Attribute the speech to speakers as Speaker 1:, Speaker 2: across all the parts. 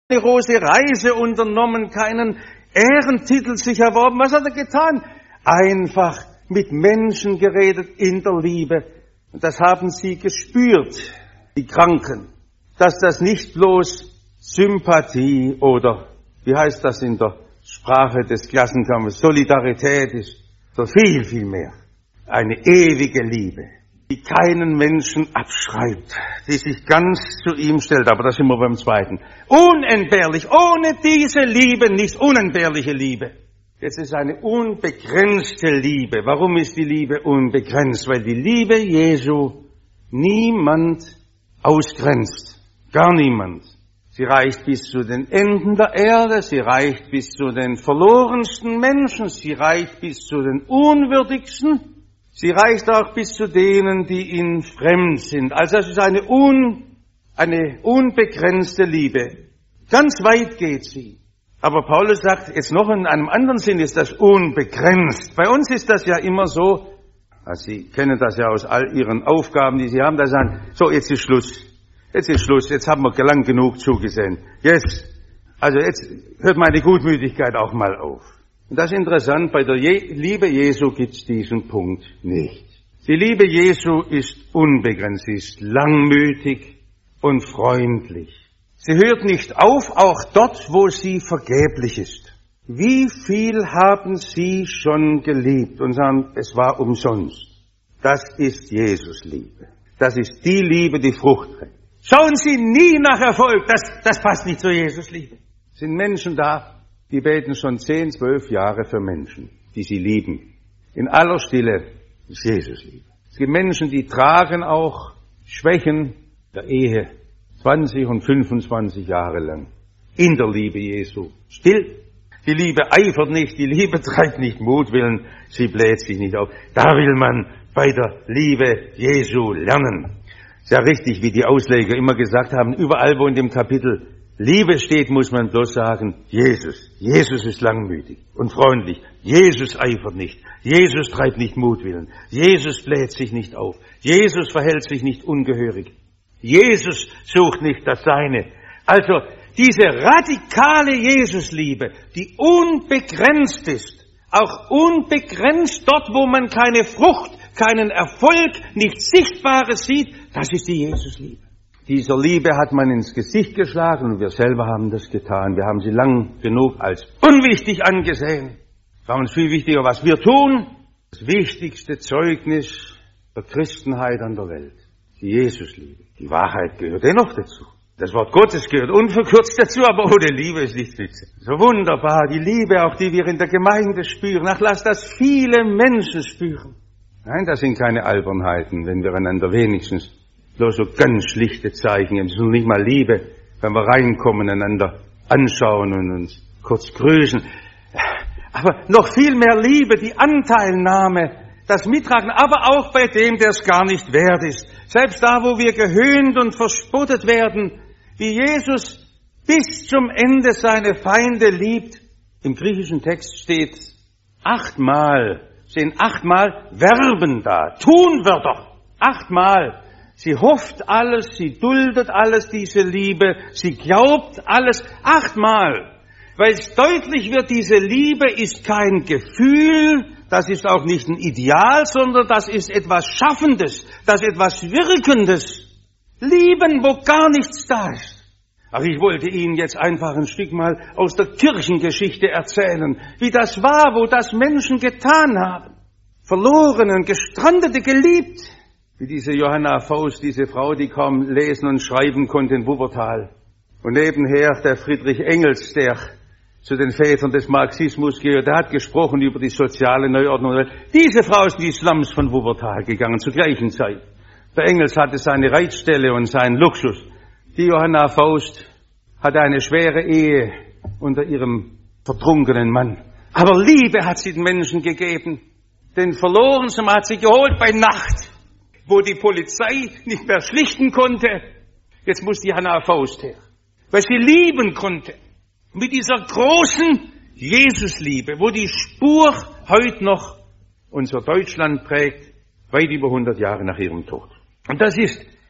Speaker 1: eine große Reise unternommen, keinen Ehrentitel sich erworben. Was hat er getan? Einfach mit Menschen geredet in der Liebe. Und das haben sie gespürt, die Kranken, dass das nicht bloß Sympathie oder, wie heißt das in der Sprache des Klassenkampfes, Solidarität ist, sondern viel, viel mehr. Eine ewige Liebe, die keinen Menschen abschreibt, die sich ganz zu ihm stellt. Aber das sind wir beim zweiten. Unentbehrlich, ohne diese Liebe, nicht unentbehrliche Liebe. Es ist eine unbegrenzte Liebe. Warum ist die Liebe unbegrenzt? Weil die Liebe Jesu niemand ausgrenzt. Gar niemand. Sie reicht bis zu den Enden der Erde, sie reicht bis zu den verlorensten Menschen, sie reicht bis zu den Unwürdigsten, sie reicht auch bis zu denen, die ihnen fremd sind. Also es ist eine unbegrenzte Liebe. Ganz weit geht sie. Aber Paulus sagt, jetzt noch in einem anderen Sinn ist das unbegrenzt. Bei uns ist das ja immer so, also Sie kennen das ja aus all Ihren Aufgaben, die Sie haben, da sagen, so, jetzt ist Schluss. Jetzt ist Schluss, jetzt haben wir lang genug zugesehen. Jetzt hört meine Gutmütigkeit auch mal auf. Und das ist interessant, bei der Liebe Jesu gibt's diesen Punkt nicht. Die Liebe Jesu ist unbegrenzt, sie ist langmütig und freundlich. Sie hört nicht auf, auch dort, wo sie vergeblich ist. Wie viel haben Sie schon geliebt und sagen, es war umsonst? Das ist Jesus Liebe. Das ist die Liebe, die Frucht trägt. Schauen Sie nie nach Erfolg, das passt nicht zur Jesus Liebe. Es sind Menschen da, die beten schon 10, 12 Jahre für Menschen, die sie lieben. In aller Stille ist Jesus Liebe. Es gibt Menschen, die tragen auch Schwächen der Ehe 20 und 25 Jahre lang. In der Liebe Jesu. Still. Die Liebe eifert nicht, die Liebe treibt nicht Mutwillen, sie bläht sich nicht auf. Da will man bei der Liebe Jesu lernen. Ist ja richtig, wie die Ausleger immer gesagt haben, überall wo in dem Kapitel Liebe steht, muss man bloß sagen, Jesus. Jesus ist langmütig und freundlich. Jesus eifert nicht. Jesus treibt nicht Mutwillen. Jesus bläht sich nicht auf. Jesus verhält sich nicht ungehörig. Jesus sucht nicht das Seine. Also diese radikale Jesusliebe, die unbegrenzt ist, auch unbegrenzt dort, wo man keine Frucht, keinen Erfolg, nichts Sichtbares sieht, das ist die Jesusliebe. Dieser Liebe hat man ins Gesicht geschlagen und wir selber haben das getan. Wir haben sie lang genug als unwichtig angesehen. Es war uns viel wichtiger, was wir tun. Das wichtigste Zeugnis der Christenheit an der Welt, die Jesusliebe. Die Wahrheit gehört dennoch dazu. Das Wort Gottes gehört unverkürzt dazu, aber ohne Liebe ist nichts nütze. So wunderbar, die Liebe, auch die wir in der Gemeinde spüren. Ach, lass das viele Menschen spüren. Nein, das sind keine Albernheiten, wenn wir einander wenigstens bloß so ganz schlichte Zeichen geben. Es ist noch nicht mal Liebe, wenn wir reinkommen, einander anschauen und uns kurz grüßen. Aber noch viel mehr Liebe, die Anteilnahme, das Mittragen, aber auch bei dem, der es gar nicht wert ist. Selbst da, wo wir gehöhnt und verspottet werden, wie Jesus bis zum Ende seine Feinde liebt. Im griechischen Text stehen 8-mal Verben da, Tunwörter, 8-mal. Sie hofft alles, sie duldet alles, diese Liebe, sie glaubt alles, 8-mal. Weil es deutlich wird, diese Liebe ist kein Gefühl, das ist auch nicht ein Ideal, sondern das ist etwas Schaffendes, das ist etwas Wirkendes. Lieben, wo gar nichts da ist. Aber ich wollte Ihnen jetzt einfach ein Stück mal aus der Kirchengeschichte erzählen, wie das war, wo das Menschen getan haben. Verlorene, Gestrandete geliebt. Wie diese Johanna Faust, diese Frau, die kaum lesen und schreiben konnte in Wuppertal. Und nebenher der Friedrich Engels, der zu den Vätern des Marxismus gehört, der hat gesprochen über die soziale Neuordnung. Diese Frau ist in die Slums von Wuppertal gegangen, zur gleichen Zeit. Der Engels hatte seine Reitstelle und seinen Luxus. Die Johanna Faust hatte eine schwere Ehe unter ihrem vertrunkenen Mann. Aber Liebe hat sie den Menschen gegeben. Den Verlorenen hat sie geholt bei Nacht, wo die Polizei nicht mehr schlichten konnte. Jetzt muss die Johanna Faust her, weil sie lieben konnte. Mit dieser großen Jesusliebe, wo die Spur heute noch unser Deutschland prägt, weit über 100 Jahre nach ihrem Tod. Und das ist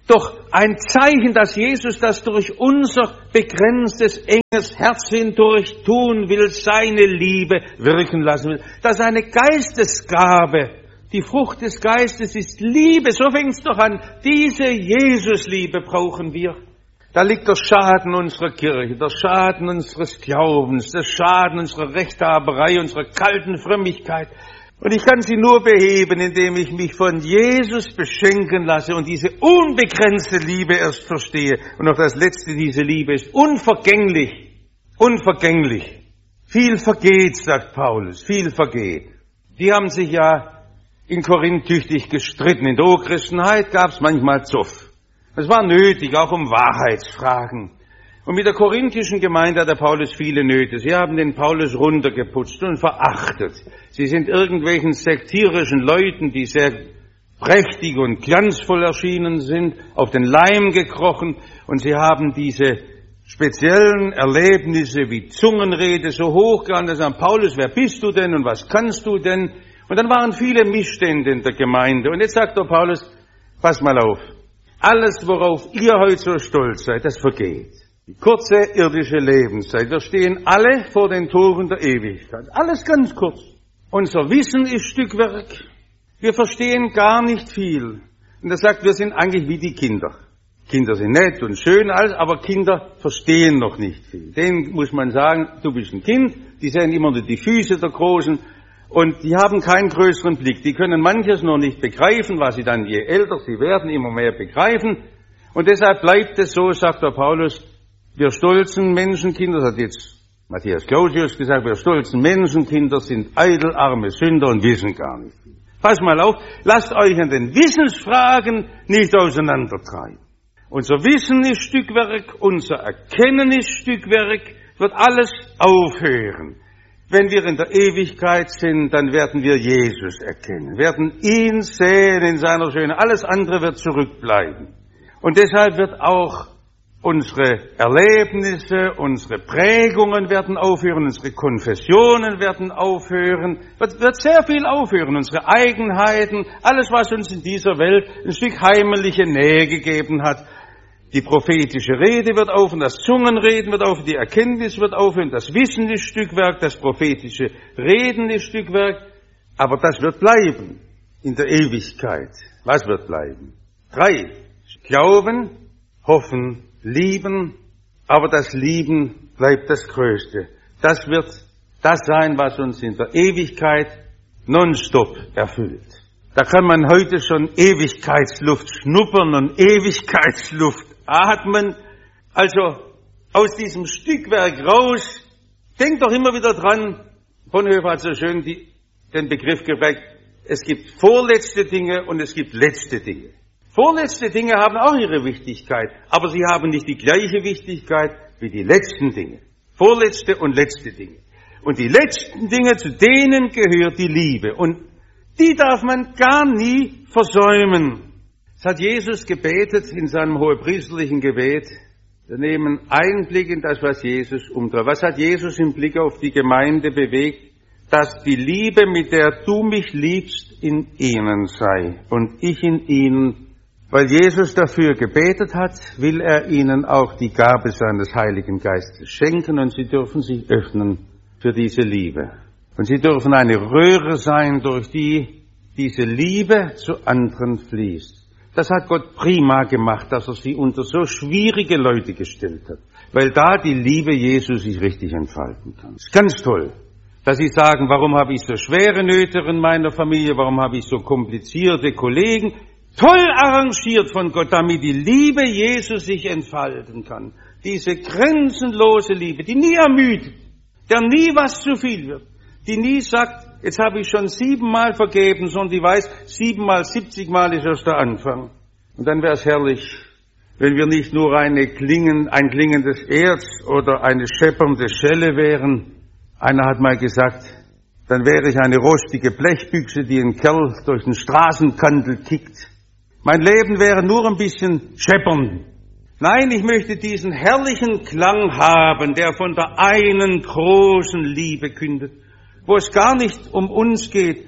Speaker 1: doch ein Zeichen, dass Jesus das durch unser begrenztes, enges Herz hindurch tun will, seine Liebe wirken lassen will. Das ist eine Geistesgabe. Die Frucht des Geistes ist Liebe. So fängt es doch an. Diese Jesusliebe brauchen wir. Da liegt der Schaden unserer Kirche, der Schaden unseres Glaubens, der Schaden unserer Rechthaberei, unserer kalten Frömmigkeit. Und ich kann sie nur beheben, indem ich mich von Jesus beschenken lasse und diese unbegrenzte Liebe erst verstehe. Und noch das Letzte, diese Liebe ist unvergänglich. Unvergänglich. Viel vergeht, sagt Paulus, viel vergeht. Die haben sich ja in Korinth tüchtig gestritten. In der Urchristenheit gab es manchmal Zoff. Es war nötig, auch um Wahrheitsfragen. Und mit der korinthischen Gemeinde hat der Paulus viele Nöte. Sie haben den Paulus runtergeputzt und verachtet. Sie sind irgendwelchen sektierischen Leuten, die sehr prächtig und glanzvoll erschienen sind, auf den Leim gekrochen. Und sie haben diese speziellen Erlebnisse wie Zungenrede so hochgehalten, dass sie sagen, Paulus, wer bist du denn und was kannst du denn? Und dann waren viele Missstände in der Gemeinde. Und jetzt sagt der Paulus, pass mal auf. Alles, worauf ihr heute so stolz seid, das vergeht. Die kurze irdische Lebenszeit. Wir stehen alle vor den Toren der Ewigkeit. Alles ganz kurz. Unser Wissen ist Stückwerk. Wir verstehen gar nicht viel. Und er sagt, wir sind eigentlich wie die Kinder. Kinder sind nett und schön, aber Kinder verstehen noch nicht viel. Denen muss man sagen, du bist ein Kind. Die sehen immer nur die Füße der Großen. Und die haben keinen größeren Blick. Die können manches noch nicht begreifen, was sie dann, je älter sie werden, immer mehr begreifen. Und deshalb bleibt es so, sagt der Paulus, wir stolzen Menschenkinder, das hat jetzt Matthias Claudius gesagt, wir stolzen Menschenkinder sind eitel, arme Sünder und wissen gar nicht viel. Pass mal auf, lasst euch an den Wissensfragen nicht auseinandertreiben. Unser Wissen ist Stückwerk, unser Erkennen ist Stückwerk, wird alles aufhören. Wenn wir in der Ewigkeit sind, dann werden wir Jesus erkennen, werden ihn sehen in seiner Schönheit. Alles andere wird zurückbleiben. Und deshalb wird auch unsere Erlebnisse, unsere Prägungen werden aufhören, unsere Konfessionen werden aufhören, wird sehr viel aufhören, unsere Eigenheiten, alles, was uns in dieser Welt ein Stück heimliche Nähe gegeben hat. Die prophetische Rede wird aufhören, das Zungenreden wird aufhören, die Erkenntnis wird aufhören, das Wissen ist Stückwerk, das prophetische Reden ist Stückwerk, aber das wird bleiben in der Ewigkeit. Was wird bleiben? 3. Glauben, hoffen, lieben, aber das Lieben bleibt das Größte. Das wird das sein, was uns in der Ewigkeit nonstop erfüllt. Da kann man heute schon Ewigkeitsluft schnuppern und Ewigkeitsluft atmen. Also aus diesem Stückwerk raus, denkt doch immer wieder dran, Bonhoeffer hat so schön den Begriff geprägt, es gibt vorletzte Dinge und es gibt letzte Dinge. Vorletzte Dinge haben auch ihre Wichtigkeit, aber sie haben nicht die gleiche Wichtigkeit wie die letzten Dinge. Vorletzte und letzte Dinge. Und die letzten Dinge, zu denen gehört die Liebe. Und die darf man gar nie versäumen. Das hat Jesus gebetet in seinem hohepriesterlichen Gebet. Wir nehmen Einblick in das, was Jesus umtreibt. Was hat Jesus im Blick auf die Gemeinde bewegt? Dass die Liebe, mit der du mich liebst, in ihnen sei und ich in ihnen. Weil Jesus dafür gebetet hat, will er ihnen auch die Gabe seines Heiligen Geistes schenken und sie dürfen sich öffnen für diese Liebe. Und sie dürfen eine Röhre sein, durch die diese Liebe zu anderen fließt. Das hat Gott prima gemacht, dass er sie unter so schwierige Leute gestellt hat. Weil da die Liebe Jesu sich richtig entfalten kann. Das ist ganz toll, dass sie sagen, warum habe ich so schwere Nöte in meiner Familie, warum habe ich so komplizierte Kollegen. Toll arrangiert von Gott, damit die Liebe Jesu sich entfalten kann. Diese grenzenlose Liebe, die nie ermüdet, der nie was zu viel wird, die nie sagt, jetzt habe ich schon 7-mal vergeben, sondern die weiß, 7-mal, 70-mal ist erst der Anfang. Und dann wäre es herrlich, wenn wir nicht nur ein klingendes Erz oder eine scheppernde Schelle wären. Einer hat mal gesagt, dann wäre ich eine rostige Blechbüchse, die einen Kerl durch den Straßenkantel kickt. Mein Leben wäre nur ein bisschen scheppern. Nein, ich möchte diesen herrlichen Klang haben, der von der einen großen Liebe kündet, wo es gar nicht um uns geht.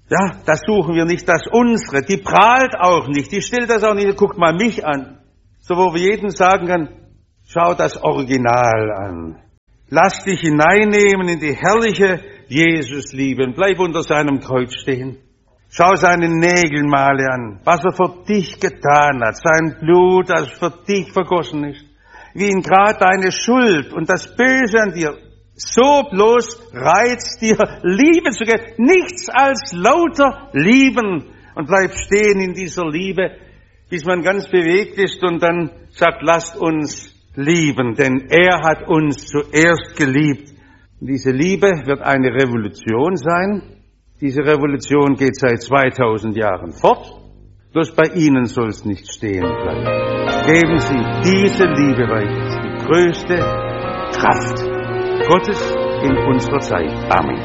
Speaker 1: Ja, das suchen wir nicht, das unsere. Die prahlt auch nicht, die stellt das auch nicht, guckt mal mich an. So, wo wir jedem sagen können, schau das Original an. Lass dich hineinnehmen in die herrliche Jesusliebe und bleib unter seinem Kreuz stehen. Schau seine Nägelmale an, was er für dich getan hat, sein Blut, das für dich vergossen ist. Wie ihn gerade deine Schuld und das Böse an dir so bloß reizt, dir Liebe zu geben. Nichts als lauter Lieben. Und bleib stehen in dieser Liebe, bis man ganz bewegt ist und dann sagt, lasst uns lieben, denn er hat uns zuerst geliebt. Und diese Liebe wird eine Revolution sein. Diese Revolution geht seit 2000 Jahren fort. Bloß bei Ihnen soll es nicht stehen bleiben. Geben Sie diese Liebe weiter. Das ist die größte Kraft Gottes in unserer Zeit. Amen.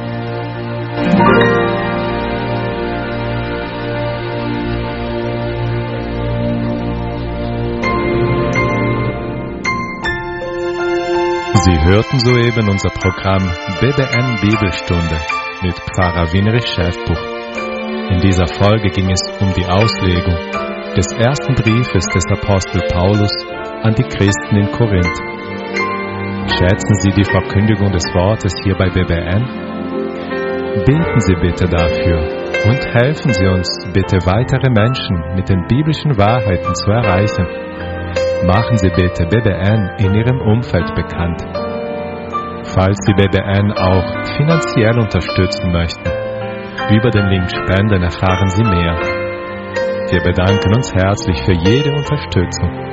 Speaker 2: Sie hörten soeben unser Programm BBN Bibelstunde mit Pfarrer Winrich Schäfbuch. In dieser Folge ging es um die Auslegung des ersten Briefes des Apostel Paulus an die Christen in Korinth. Schätzen Sie die Verkündigung des Wortes hier bei BBN? Beten Sie bitte dafür und helfen Sie uns bitte, weitere Menschen mit den biblischen Wahrheiten zu erreichen. Machen Sie bitte BBN in Ihrem Umfeld bekannt. Falls Sie BBN auch finanziell unterstützen möchten, über den Link Spenden erfahren Sie mehr. Wir bedanken uns herzlich für jede Unterstützung.